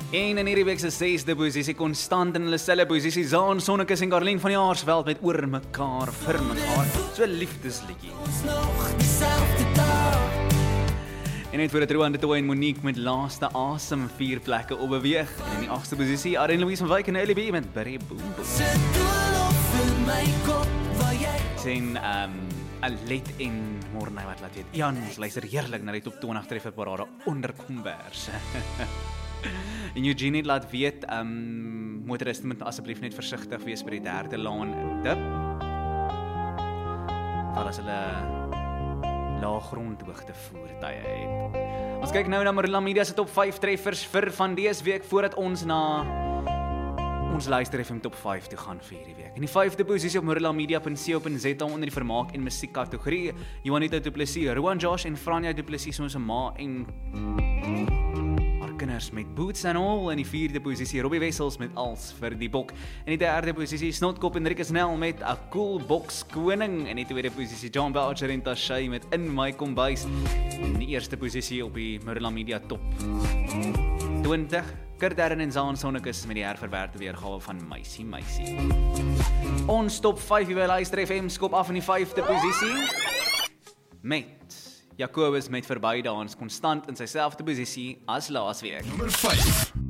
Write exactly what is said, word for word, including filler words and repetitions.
En in hierdie week se sesde posisie konstant in hulle selfe posisie Zaan Sonnekus en Karlien van die Jaarsveld met oor mekaar vir mekaar. So 'n liefdesliedjie. En net voor dit Roan de Tooi en Monique met laaste asem vier plekke op beweeg. En in die agste posisie Arjen Louise van Wyk en Ellie B met Barry Boom Boom. Sien ehm Alet en Mornay wat laat weet. Jan, ons luister heerlik na die top twintig treffer parade onder kombers. En Eugenie laat weet, um, motoriste moet asseblief net versigtig wees by die derde laan dip. Val as hulle laaggrondhoogte voertuie het. Ons kyk nou na Marula Media se top vyf treffers vir van dese week voordat ons na ons luister F M top vyf toe gaan vir hierdie week. In die vyfde posisie op marula media punt co punt za onder die vermaak en musiek kategorie, Juanita Du Plessis, Roan Josh en Franja Du Plessis soos 'n ma en kinders met Boots and All. In die vierde posisie Robbie Wessels met Als vir die Bok. In die derde posisie Snotkop en Rikus Nel met 'n Cool Box Koning. In die tweede posisie John Belcher en Tashay met In My Kombuis. In die eerste posisie op die Marula Media top twintig Kurt Darren en Zaan Sonnekus met die herverwerkte weergawe van Meisie Meisie. Ons top vyf by Luister F M skop af in die vyfde posisie met Jacobus met Verbydans konstant in sy selfde posisie as laasweek. Nommer vyf.